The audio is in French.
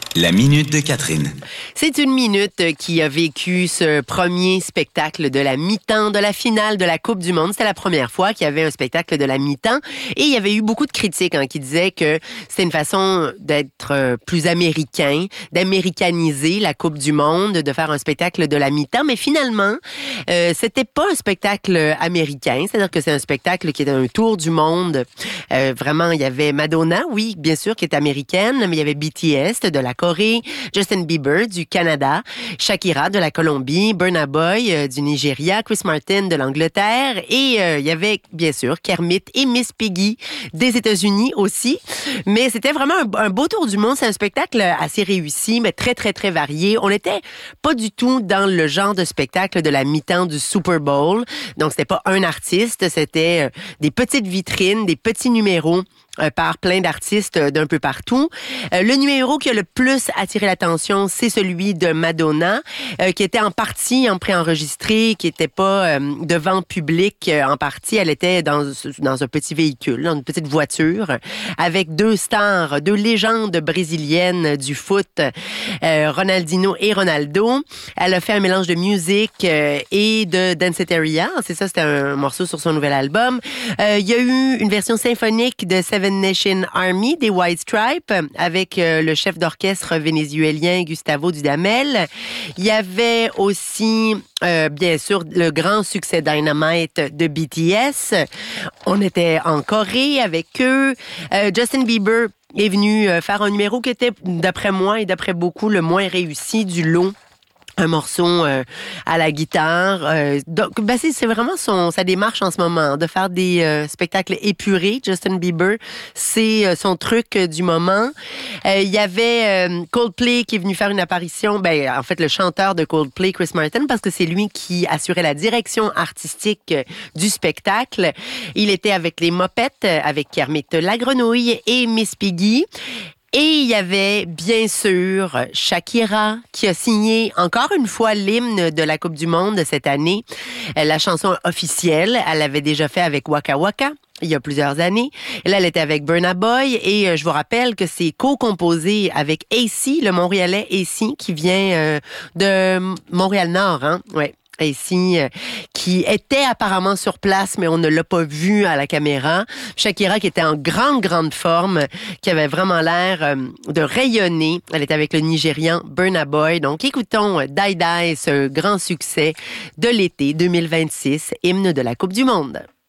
La minute de Catherine. C'est une minute qui a vécu ce premier spectacle de la mi-temps de la finale de la Coupe du Monde. C'était la première fois qu'il y avait un spectacle de la mi-temps et il y avait eu beaucoup de critiques qui disaient que c'était une façon d'être plus américain, d'américaniser la Coupe du Monde, de faire un spectacle de la mi-temps. Mais finalement, c'était pas un spectacle américain, c'est-à-dire que c'est un spectacle qui était un tour du monde. Vraiment, il y avait Madonna, oui, bien sûr, qui est américaine, mais il y avait BTS de la Corée, Justin Bieber du Canada, Shakira de la Colombie, Burna Boy du Nigeria, Chris Martin de l'Angleterre et il y avait bien sûr Kermit et Miss Piggy des États-Unis aussi. Mais c'était vraiment un beau tour du monde. C'est un spectacle assez réussi, mais très, très, très varié. On n'était pas du tout dans le genre de spectacle de la mi-temps du Super Bowl. Donc, c'était pas un artiste, c'était des petites vitrines, des petits numéros par plein d'artistes d'un peu partout. Le numéro qui a le plus attiré l'attention, c'est celui de Madonna, qui était en partie préenregistré, qui était pas devant public en partie. Elle était dans un petit véhicule, dans une petite voiture, avec deux stars, deux légendes brésiliennes du foot, Ronaldinho et Ronaldo. Elle a fait un mélange de musique et de Danceteria. C'est ça, c'était un morceau sur son nouvel album. Il y a eu une version symphonique de Seven Nation Army des White Stripes avec le chef d'orchestre vénézuélien Gustavo Dudamel. Il y avait aussi, bien sûr, le grand succès Dynamite de BTS. On était en Corée avec eux. Justin Bieber est venu faire un numéro qui était, d'après moi et d'après beaucoup, le moins réussi du lot. Un morceau à la guitare. Donc, c'est vraiment sa démarche en ce moment, de faire des spectacles épurés. Justin Bieber, c'est son truc du moment. Il y avait Coldplay qui est venu faire une apparition. En fait, le chanteur de Coldplay, Chris Martin, parce que c'est lui qui assurait la direction artistique du spectacle. Il était avec les Mopettes, avec Kermit la Grenouille et Miss Piggy. Et il y avait, bien sûr, Shakira, qui a signé encore une fois l'hymne de la Coupe du Monde de cette année. La chanson officielle, elle l'avait déjà fait avec Waka Waka il y a plusieurs années. Et là, elle était avec Burna Boy. Et je vous rappelle que c'est co-composé avec AC, le Montréalais AC, qui vient de Montréal-Nord, Ouais. Ici, qui était apparemment sur place, mais on ne l'a pas vu à la caméra. Shakira, qui était en grande forme, qui avait vraiment l'air de rayonner. Elle était avec le Nigérian Burna Boy. Donc, écoutons Die Die, ce grand succès de l'été 2026, hymne de la Coupe du Monde.